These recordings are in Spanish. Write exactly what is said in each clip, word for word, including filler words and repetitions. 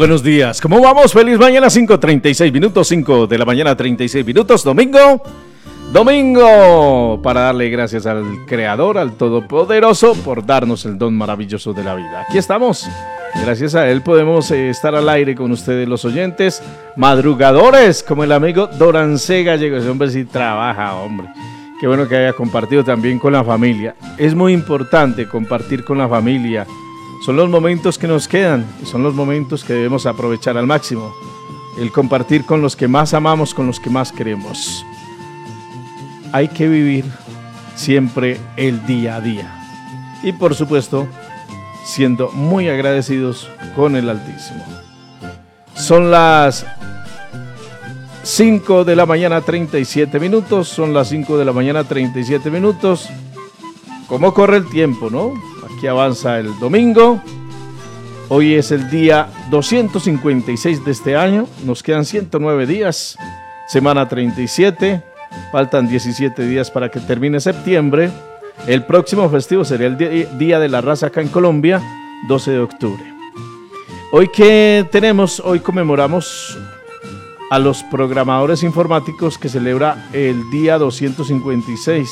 buenos días. ¿Cómo vamos? Feliz mañana, cinco treinta y seis minutos, cinco de la mañana, treinta y seis minutos, domingo. Domingo, para darle gracias al Creador, al Todopoderoso, por darnos el don maravilloso de la vida. Aquí estamos. Gracias a él podemos eh, estar al aire con ustedes los oyentes, madrugadores, como el amigo Dorancé Gallego. Ese hombre sí trabaja, hombre. Qué bueno que haya compartido también con la familia. Es muy importante compartir con la familia. Son los momentos que nos quedan y son los momentos que debemos aprovechar al máximo. El compartir con los que más amamos, con los que más queremos. Hay que vivir siempre el día a día. Y por supuesto, siendo muy agradecidos con el Altísimo. Son las cinco de la mañana, treinta y siete minutos. Son las cinco de la mañana, treinta y siete minutos. ¿Cómo corre el tiempo, no? Aquí avanza el domingo. Hoy es el día doscientos cincuenta y seis de este año. Nos quedan ciento nueve días. Semana treinta y siete. Faltan diecisiete días para que termine septiembre. El próximo festivo sería el Día de la Raza acá en Colombia, doce de octubre. Hoy que tenemos, hoy conmemoramos a los programadores informáticos, que celebra el día doscientos cincuenta y seis.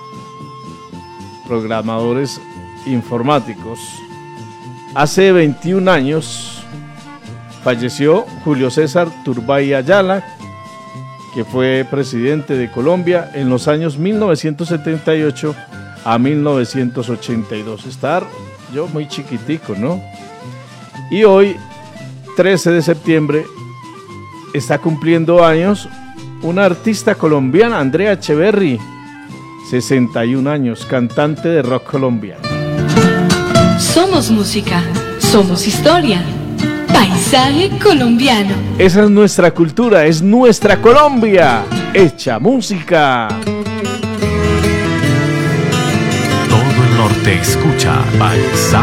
Programadores informáticos. Hace veintiún años falleció Julio César Turbay Ayala, que fue presidente de Colombia en los años mil novecientos setenta y ocho a mil novecientos ochenta y dos. Estar yo muy chiquitico, ¿no? Y hoy, trece de septiembre, está cumpliendo años una artista colombiana, Andrea Echeverry, sesenta y un años, cantante de rock colombiano. Somos música, somos historia, paisaje colombiano. Esa es nuestra cultura, es nuestra Colombia, hecha música. Todo el norte escucha paisaje.